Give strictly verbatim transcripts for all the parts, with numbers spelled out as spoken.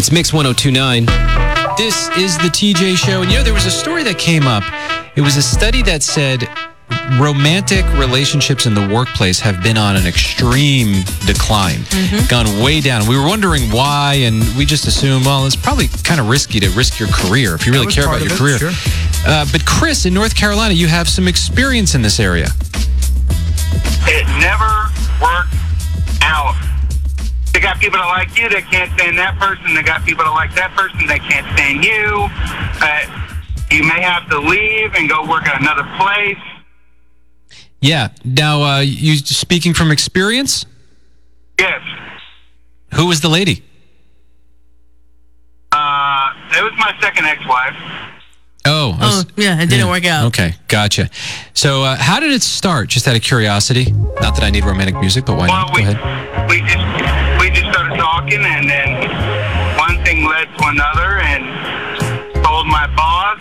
It's Mix one oh two point nine. This is the T J Show. And you know, there was a story that came up. It was a study that said romantic relationships in the workplace have been on an extreme decline, mm-hmm. gone way down. We were wondering why, and we just assumed, well, it's probably kind of risky to risk your career if you really care about your it, career. Sure. Uh, but Chris, in North Carolina, you have some experience in this area. It never worked out. They got people that like you that can't stand that person. They got people that like that person that can't stand you. Uh, you may have to leave and go work at another place. Yeah. Now, uh, you speaking from experience? Yes. Who was the lady? Uh, it was my second ex-wife. Oh. Oh, was, yeah, it didn't yeah. work out. Okay, gotcha. So, uh, how did it start? Just out of curiosity. Not that I need romantic music, but why well, not? Go we, ahead. we just we just started talking, and then one thing led to another, and told my boss.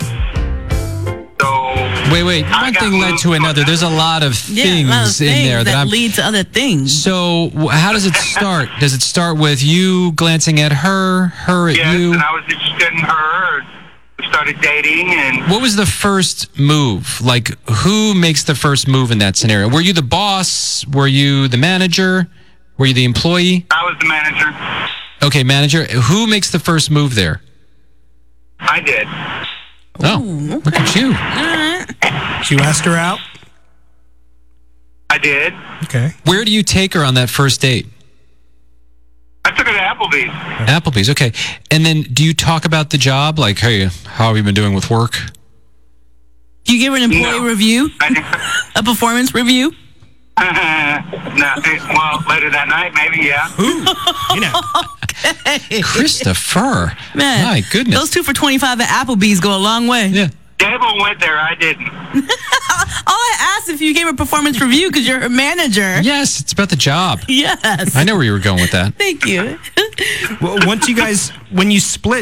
So wait, wait. One thing led to another. There's a lot of Yeah, things a lot of in things there that, that I'm. lead to other things. So, wh- how does it start? Does it start with you glancing at her, her at yes, you? and I was interested in her. We started dating, and What was the first move? Like, who makes the first move in that scenario? Were you the boss? Were you the manager? Were you the employee? I was the manager. Okay, manager. Who makes the first move there? I did. Oh, Ooh, look at you. Did you ask her out? I did. Okay. Where do you take her on that first date? I took her to Applebee's. Applebee's, okay. And then do you talk about the job? Like, hey, how have you been doing with work? Do you give her an employee No. review? I A performance review? did. no, it- well, later that night, maybe, yeah. You know. Christopher. Man, My goodness. those two for twenty-five at Applebee's go a long way. Yeah. Devil went there. I didn't. All I asked if you gave her a performance review because you're her manager. Yes, it's about the job. Yes. I know where you were going with that. Thank you. Well, once you guys, when you split,